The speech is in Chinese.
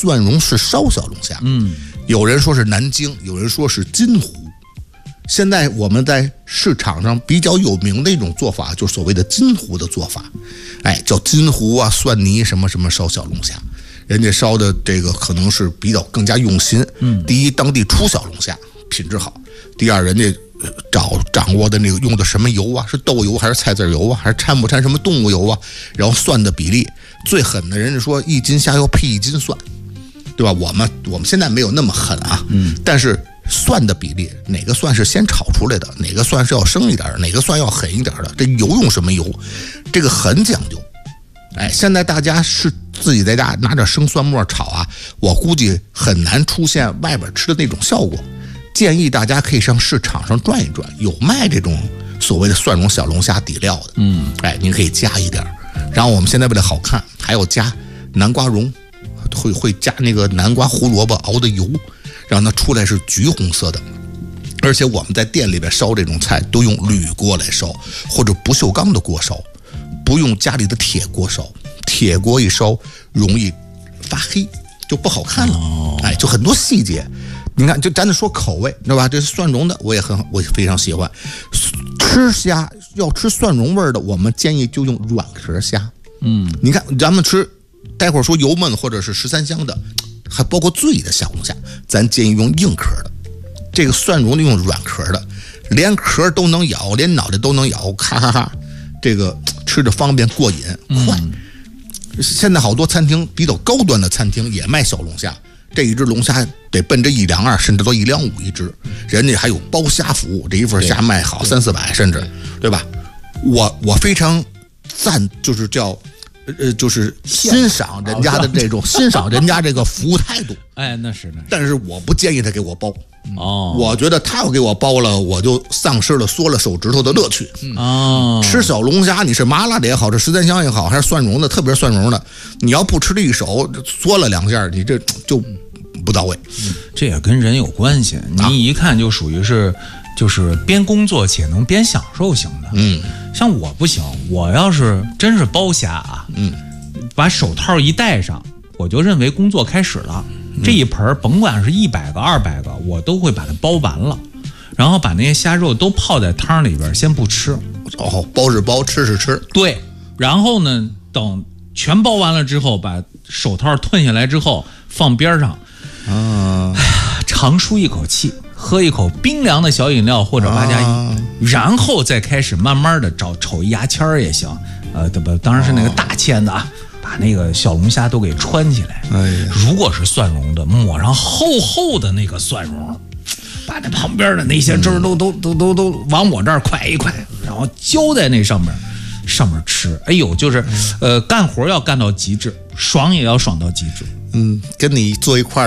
蒜蓉是烧小龙虾。有人说是南京，有人说是金湖。现在我们在市场上比较有名的一种做法，就是所谓的金湖的做法，叫金湖啊、蒜泥什么什么烧小龙虾，人家烧的这个可能是比较更加用心。第一，当地出小龙虾品质好；第二，人家掌握的那个用的什么油啊，是豆油还是菜籽油啊，还是掺不掺什么动物油啊？然后蒜的比例最狠的，人家说1斤虾要配1斤蒜，对吧？我们现在没有那么狠啊，但是蒜的比例，哪个蒜是先炒出来的，哪个蒜是要生一点的，哪个蒜要狠一点的，这油用什么油，这个很讲究。现在大家是自己在家拿点生蒜末炒啊，我估计很难出现外边吃的那种效果。建议大家可以上市场上转一转，有卖这种所谓的蒜蓉小龙虾底料的，您可以加一点。然后我们现在为了好看，还有加南瓜蓉，会加那个南瓜胡萝卜熬的油，让它出来是橘红色的。而且我们在店里边烧这种菜都用铝锅来烧，或者不锈钢的锅烧，不用家里的铁锅烧。铁锅一烧容易发黑，就不好看了。就很多细节。你看，就咱说口味，对吧？这是蒜蓉的，我非常喜欢。吃虾要吃蒜蓉味的，我们建议就用软壳虾。你看咱们吃，待会儿说油焖或者是13香的，还包括醉的小龙虾，咱建议用硬壳的。这个蒜蓉的用软壳的，连壳都能咬，连脑袋都能咬，咔咔咔，这个吃着方便过瘾快。现在好多餐厅比较高端的餐厅也卖小龙虾。这一只龙虾得奔着1两2，甚至都1两5一只，人家还有包虾服务，这一份虾卖好300-400，甚至，对吧？我非常就是就是欣赏人家的这种欣赏人家这个服务态度。 那是。 但是我不建议他给我包。我觉得他要给我包了，我就丧失了缩了手指头的乐趣。吃小龙虾，你是麻辣的也好，这13香也好，还是蒜蓉的，特别是蒜蓉的，你要不吃这一手，缩了2下，你这就不到位。 这也跟人有关系，你一看就属于是就是边工作且能边享受型的。像我不行，我要是真是包虾啊，把手套一戴上，我就认为工作开始了。这一盆甭管是100个200个，我都会把它包完了，然后把那些虾肉都泡在汤里边，先不吃。 包是包，吃是吃。 对，然后呢，等全包完了之后，把手套褪下来之后放边上，长舒一口气，喝一口冰凉的小饮料或者8加1，然后再开始慢慢的瞅一牙签也行，当然是那个大签的啊，把那个小龙虾都给穿起来。如果是蒜蓉的，抹上厚厚的那个蒜蓉，把那旁边的那些汁儿都往我这儿蒯一蒯，然后浇在那上面吃。就是干活要干到极致，爽也要爽到极致。 跟你坐一块儿